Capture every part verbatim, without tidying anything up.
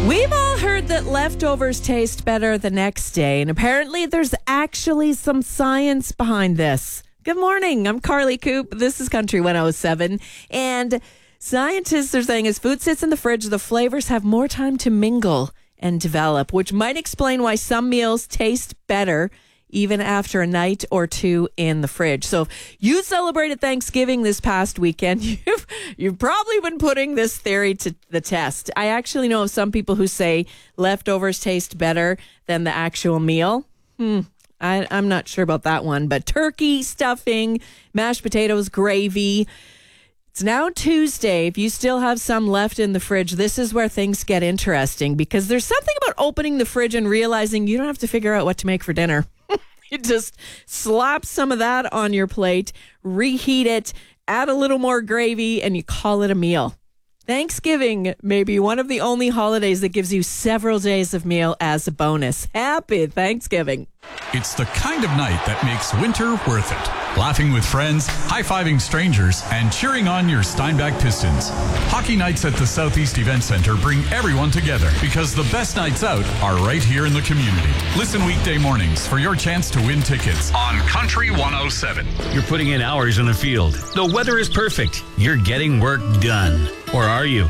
We've all heard that leftovers taste better the next day, and apparently there's actually some science behind this. Good morning, I'm Carly Coop. This is Country one oh seven, and scientists are saying as food sits in the fridge, the flavors have more time to mingle and develop, which might explain why some meals taste better even after a night or two in the fridge. So if you celebrated Thanksgiving this past weekend, you've, you've probably been putting this theory to the test. I actually know of some people who say leftovers taste better than the actual meal. Hmm. I, I'm not sure about that one, but turkey, stuffing, mashed potatoes, gravy. It's now Tuesday. If you still have some left in the fridge, this is where things get interesting, because there's something about opening the fridge and realizing you don't have to figure out what to make for dinner. You just slap some of that on your plate, reheat it, add a little more gravy, and you call it a meal. Thanksgiving may be one of the only holidays that gives you several days of meal as a bonus. Happy Thanksgiving. It's the kind of night that makes winter worth it. Laughing with friends, high-fiving strangers, and cheering on your Steinbach Pistons. Hockey nights at the Southeast Event Center bring everyone together because the best nights out are right here in the community. Listen weekday mornings for your chance to win tickets on Country one oh seven. You're putting in hours in the field. The weather is perfect. You're getting work done. Or are you?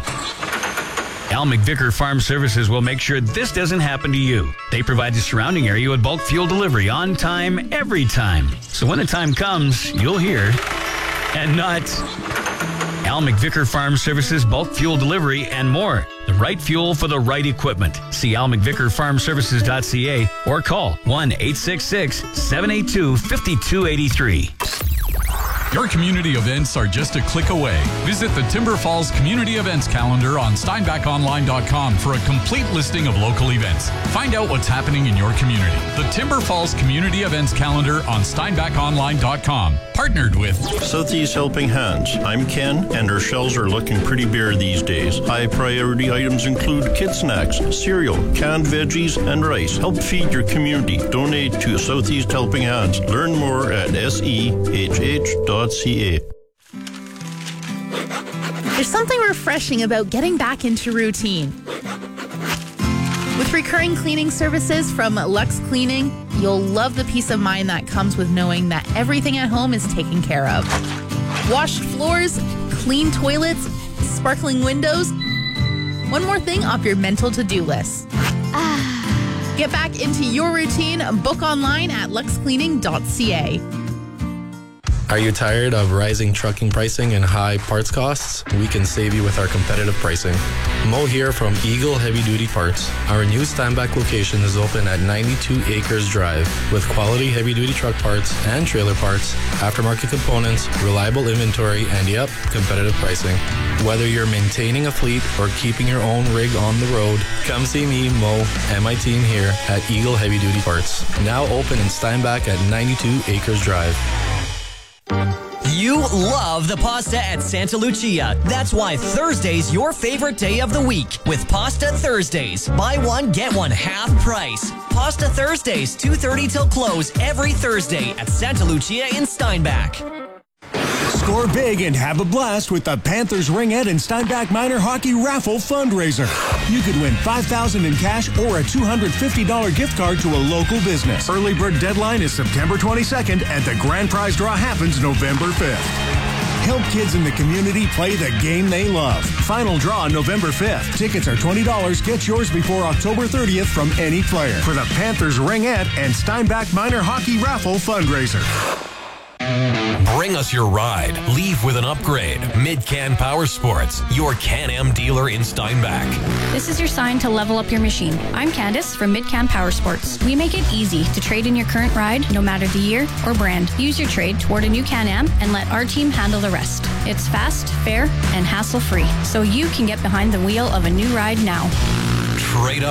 Al McVicker Farm Services will make sure this doesn't happen to you. They provide the surrounding area with bulk fuel delivery on time, every time. So when the time comes, you'll hear and not. Al McVicker Farm Services, bulk fuel delivery, and more. The right fuel for the right equipment. See al mcvicker farm services dot c a or call one eight six six, seven eight two, five two eight three. Your community events are just a click away. Visit the Timber Falls Community Events calendar on steinbach online dot com for a complete listing of local events. Find out what's happening in your community. The Timber Falls Community Events calendar on steinbach online dot com. Partnered with Southeast Helping Hands. I'm Ken, and our shelves are looking pretty bare these days. High priority items include kid snacks, cereal, canned veggies, and rice. Help feed your community. Donate to Southeast Helping Hands. Learn more at S E H H dot C A. There's something refreshing about getting back into routine. With recurring cleaning services from Lux Cleaning, you'll love the peace of mind that comes with knowing that everything at home is taken care of. Washed floors, clean toilets, sparkling windows. One more thing off your mental to-do list. Get back into your routine. Book online at lux cleaning dot c a. Are you tired of rising trucking pricing and high parts costs? We can save you with our competitive pricing. Mo here from Eagle Heavy Duty Parts. Our new Steinbach location is open at ninety-two Acres Drive with quality heavy duty truck parts and trailer parts, aftermarket components, reliable inventory, and yep, competitive pricing. Whether you're maintaining a fleet or keeping your own rig on the road, come see me, Mo, and my team here at Eagle Heavy Duty Parts. Now open in Steinbach at ninety-two Acres Drive. You love the pasta at Santa Lucia. That's why Thursday's your favorite day of the week with Pasta Thursdays. Buy one, get one half price. Pasta Thursdays, two thirty till close every Thursday at Santa Lucia in Steinbach. Score big and have a blast with the Panthers Ringette and Steinbach Minor Hockey Raffle fundraiser. You could win five thousand dollars in cash or a two hundred fifty dollars gift card to a local business. Early bird deadline is September twenty-second, and the grand prize draw happens November fifth. Help kids in the community play the game they love. Final draw November fifth. Tickets are twenty dollars. Get yours before October thirtieth from any player for the Panthers Ringette and Steinbach Minor Hockey Raffle fundraiser. Bring us your ride. Leave with an upgrade. Mid-Can Power Sports, your Can-Am dealer in Steinbach. This is your sign to level up your machine. I'm Candace from Mid-Can Power Sports. We make it easy to trade in your current ride, no matter the year or brand. Use your trade toward a new Can-Am and let our team handle the rest. It's fast, fair, and hassle-free, so you can get behind the wheel of a new ride now. Trade up